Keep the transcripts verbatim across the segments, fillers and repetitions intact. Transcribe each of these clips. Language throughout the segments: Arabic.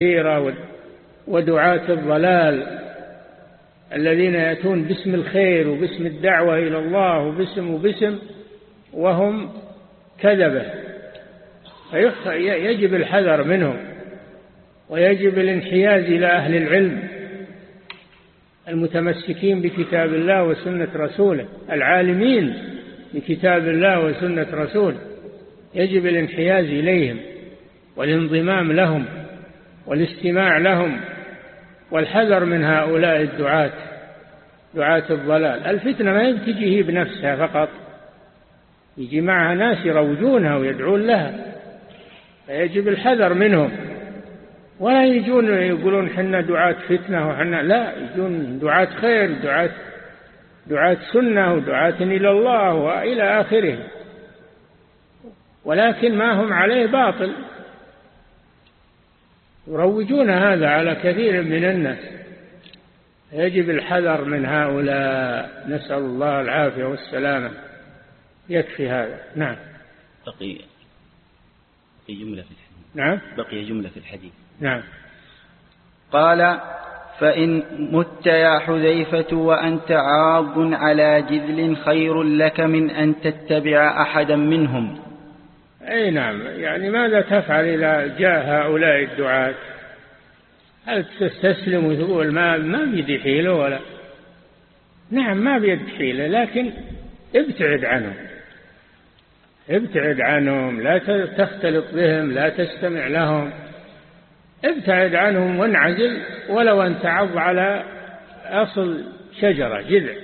ودعاة الضلال الذين يأتون باسم الخير وباسم الدعوة إلى الله وباسم وباسم وهم كذبة، يجب الحذر منهم، ويجب الانحياز إلى أهل العلم المتمسكين بكتاب الله وسنة رسوله، العالمين بكتاب الله وسنة رسوله، يجب الانحياز إليهم والانضمام لهم والاستماع لهم والحذر من هؤلاء الدعاة دعاة الضلال. الفتنة ما تجيه بنفسها فقط، يجي معها ناس يروجونها ويدعون لها، فيجب الحذر منهم، ولا يجون يقولون حنا دعاة فتنة وحنا لا، يجون دعاة خير، دعاة دعاة سنة ودعاة إلى الله وإلى آخره، ولكن ما هم عليه باطل، يروجون هذا على كثير من الناس. يجب الحذر من هؤلاء، نسأل الله العافية والسلامة. يكفي هذا. نعم. بقي بقي جملة في الحديث. نعم. بقي جملة في الحديث. نعم. قال: فإن مت يا حذيفة وأنت عاض على جذل خير لك من أن تتبع أحدا منهم. أي نعم، يعني ماذا تفعل إذا جاء هؤلاء الدعاة؟ هل تستسلم وتقول ما ما بيدي حيلة ولا؟ نعم ما بيد حيلة، لكن ابتعد عنهم، ابتعد عنهم، لا تختلط بهم، لا تستمع لهم، ابتعد عنهم وانعزل، ولو أن تعض على أصل شجرة جذع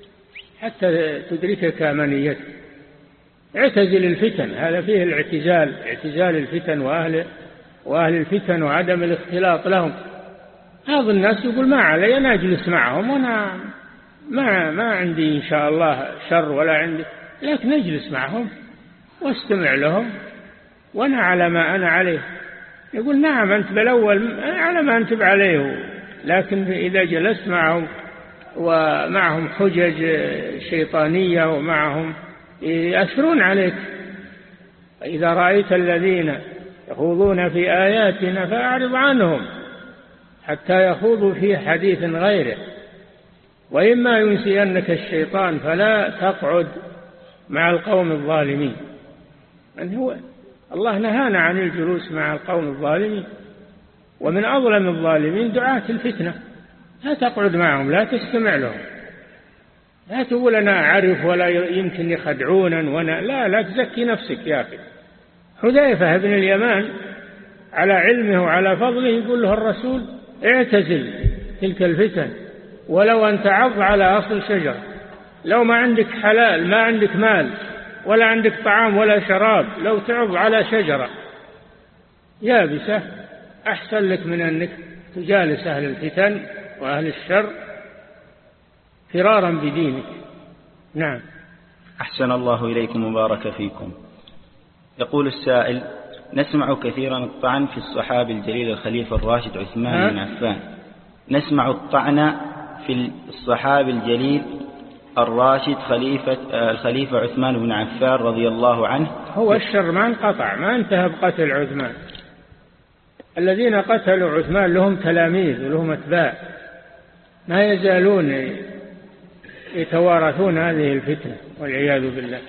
حتى تدركك منيته. اعتزل الفتن، هذا فيه الاعتزال، اعتزال الفتن وأهل وأهل الفتن وعدم الاختلاط لهم. بعض الناس يقول ما علي، أنا أجلس معهم وأنا ما ما عندي إن شاء الله شر ولا عندي، لكن أجلس معهم واستمع لهم وأنا على ما أنا عليه. يقول نعم أنت بالأول على ما أنت عليه، لكن إذا جلست معهم ومعهم حجج شيطانية ومعهم يأثرون عليك. فإذا رأيت الذين يخوضون في آياتنا فأعرض عنهم حتى يخوضوا في حديث غيره، وإما ينسينك الشيطان فلا تقعد مع القوم الظالمين. يعني هو الله نهانا عن الجلوس مع القوم الظالمين، ومن أظلم الظالمين دعاة الفتنة. لا تقعد معهم، لا تستمع لهم، لا تقول أنا أعرف ولا يمكن يخدعونا وأنا لا لا تزكي نفسك يا أخي. حذيفة بن اليمان على علمه وعلى فضله يقول له الرسول اعتزل تلك الفتن ولو أن تعض على أصل شجرة. لو ما عندك حلال، ما عندك مال ولا عندك طعام ولا شراب، لو تعض على شجرة يابسة أحسن لك من أنك تجالس أهل الفتن وأهل الشر فرارا بدينك. نعم. أحسن الله إليكم وبارك فيكم. يقول السائل: نسمع كثيرا الطعن في الصحابي الجليل الخليفة الراشد عثمان بن عفان. نسمع الطعن في الصحابي الجليل الراشد خليفة الخليفة عثمان بن عفان رضي الله عنه. هو الشر ما انقطع، ما انتهى بقتل عثمان. الذين قتلوا عثمان لهم تلاميذ ولهم أتباع، ما يزالون يتوارثون هذه الفتنة والعياذ بالله.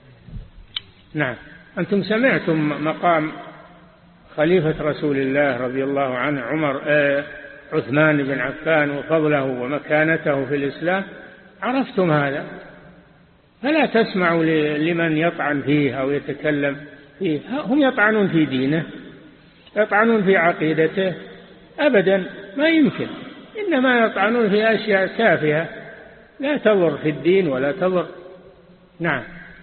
نعم. أنتم سمعتم مقام خليفة رسول الله رضي الله عنه عمر آه عثمان بن عفان وفضله ومكانته في الإسلام، عرفتم هذا، فلا تسمعوا لمن يطعن فيه أو يتكلم فيه. هم يطعنون في دينه، يطعنون في عقيدته، أبدا ما يمكن، إنما يطعنون في أشياء تافهة لا تضر في الدين ولا تضر. نعم.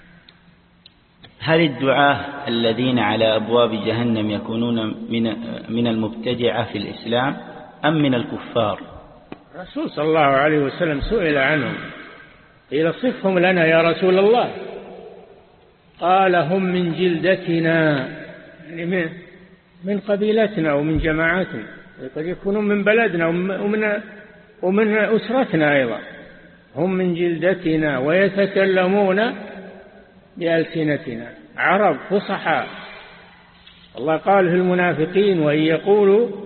هل الدعاة الذين على أبواب جهنم يكونون من من المبتدعة في الإسلام أم من الكفار؟ الرسول صلى الله عليه وسلم سئل عنهم، قيل صفهم لنا يا رسول الله، قال هم من جلدتنا، يعني من من قبيلتنا ومن جماعتنا، قد يكونون من بلدنا ومن ومن أسرتنا أيضا. هم من جلدتنا ويتكلمون بألسنتنا، عرب فصحاء. الله قال في المنافقين وإن يقولوا